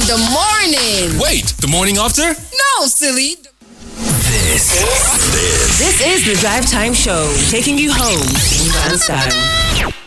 the morning. Wait, the morning after? No, silly. This is the Drive Time Show, taking you home in Grand style.